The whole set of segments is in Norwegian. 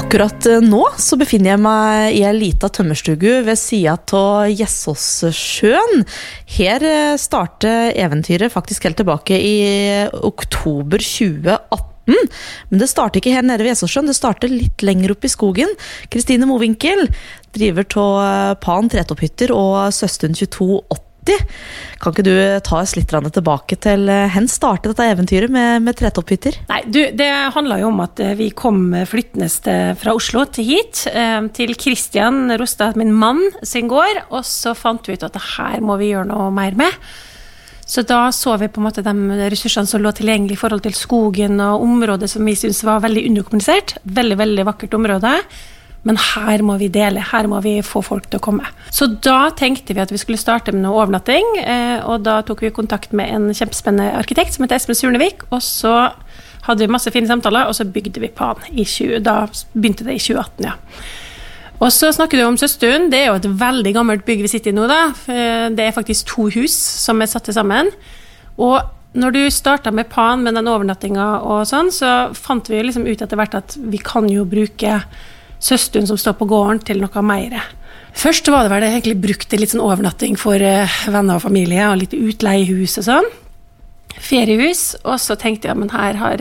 Akkurat nå så befinner jeg meg i en liten tømmerstugu ved siden av Gjessåssjøen. Her startet eventyret faktisk helt tilbake i oktober 2018. Men det startet ikke her nede ved Gjessåssjøen, det startet litt lenger opp i skogen. Kristine Mowinckel driver av Pan Tretopphytter og Søstund 2280. Kan ikke du ta oss litt tilbake til hen startet dette eventyret med Tretopphytter? Nei, det handler jo om at vi kom flyttende fra Oslo til hit, til Kristian Rostad, min mann, sin gård, og så fant vi ut at det her må vi gjøre noe mer med. Så da så vi på en måte de ressursene som lå tilgjengelig i forhold til skogen og området som vi synes var veldig underkommunisert. Veldig, veldig vakkert område. Men her må vi dele, her må vi få folk til å komme. Så da tenkte vi at vi skulle starte med noe overnatting, og da tok vi kontakt med en kjempespennende arkitekt som heter Espen Surnevik, og så hadde vi masse fine samtaler, og så bygde vi Pan da begynte det i 2018, ja. Og så snakker du om Søstund, det er jo et veldig gammelt bygg vi sitter i nå da. Det er faktisk 2 hus som er satt sammen, og når du startet med Pan med den overnattingen og sånn, så fant vi liksom ut etter hvert at vi kan jo bruke Søstund som står på gården til noe mer. Først var det vel egentlig brukt litt sånn overnatting for venner og familie, og litt utleiehus og sånn. Feriehus, og så tenkte jeg, men her er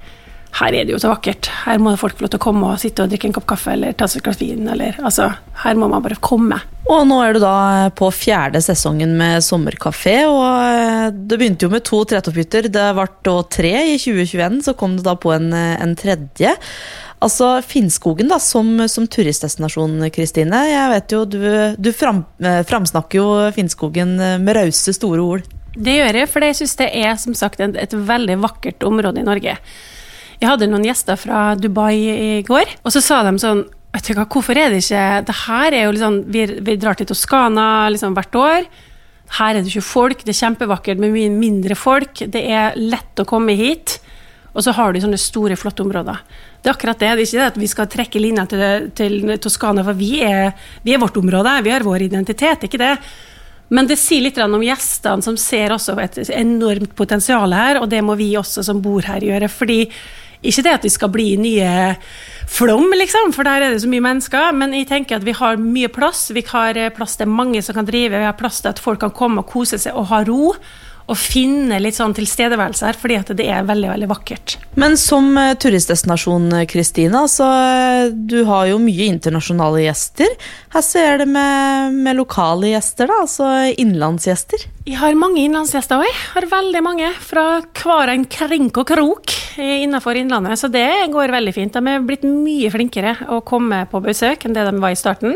det jo så vakkert. Her må folk få lov til å komme og sitte og drikke en kopp kaffe, eller ta seg et glass vin, eller, altså, her må man bare komme. Og nå er du da på 4. sesongen med sommerkafé, og det begynte jo med 2 Tretopphytter, det var da 3 i 2021, så kom det da på en tredje. Altså Finnskogen da, som turistdestinasjon, Kristine. Jeg vet jo, du framsnakker jo Finnskogen med rause store ord. Det gjør jeg, for jeg synes det er som sagt et veldig vakkert område i Norge. Jeg hadde noen gjester fra Dubai i går, og så sa de sånn, vet du hva, hvorfor er det ikke, det her er jo liksom, vi drar til Toskana liksom hvert år, her er det ikke folk, det er kjempevakkert med mye mindre folk, det er lett å komme hit, og så har du sånne store, flotte områder. Det er akkurat det, det er ikke det at vi skal trekke linjen til Toskana, for vi er vårt område, vi har vår identitet, ikke det. Men det sier litt om gjestene som ser også et enormt potensial her, og det må vi også som bor her gjøre, fordi ikke det at vi skal bli nye Flom, liksom, for der er det så mye mennesker, men jeg tenker at vi har mye plass, vi har plass til mange som kan drive, vi har plass til at folk kan komme og kose seg og ha ro, og finne litt sånn tilstedeværelse her, fordi at det er veldig, veldig vakkert. Men som turistdestinasjon, Kristine, altså, du har jo mye internasjonale gjester. Her ser det med lokale gjester da, altså innlandsgjester. Jeg har mange innlandsgjester også. Jeg har veldig mange fra hver en krink og krok innenfor innlandet, så det går veldig fint. De er blitt mye flinkere å komme på besøk enn det de var i starten.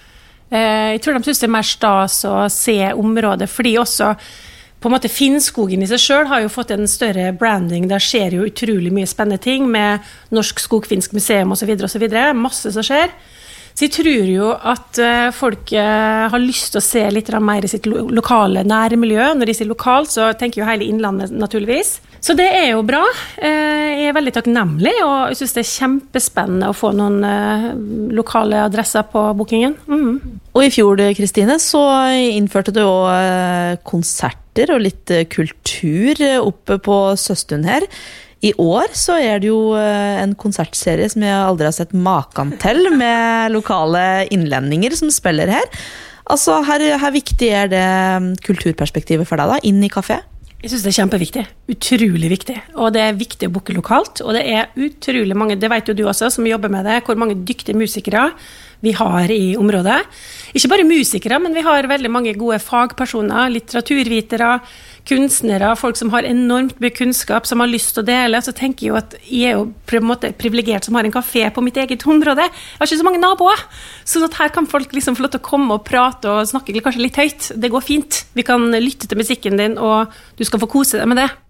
Jeg tror de synes det er mer stas å se området, fordi også på en måte Finnskogen i seg selv har jo fått en større branding, der skjer jo utrolig mye spennende ting med Norsk Skogfinsk museum og så videre, masse som skjer. Så jeg tror jo at folk har lyst til å se litt mer i sitt lokale nærmiljø. Når de sier lokalt, så tenker jo hele innlandet naturligvis. Så det er jo bra. Jeg er veldig takknemlig, og jeg synes det er kjempespennende å få noen lokale adresser på bookingen. Og i fjor, Kristine, så innførte du også konserter og litt kultur oppe på Søstund her. I år så er det jo en konsertserie som jeg aldri har sett maken til, med lokale innlendinger som spiller her. Altså, her viktig er det kulturperspektivet for deg da, inn i kafé? Jeg synes det er kjempeviktig, utrolig viktig, og det er viktig å booke lokalt, og det er utrolig mange, det vet jo du også som jobber med det, hvor mange dyktige musikere vi har i området. Ikke bare musikere, men vi har veldig mange gode fagpersoner, litteraturvitere, kunstnere, folk som har enormt mye kunnskap, som har lyst til å dele. Så tenker jeg jo at jeg er jo på en måte privilegert som har en kafé på mitt eget område. Jeg har ikke så mange naboer, så at her kan folk liksom få lov til å komme og prate og snakke kanskje litt høyt. Det går fint. Vi kan lytte til musikken din, og du skal få kose deg med det.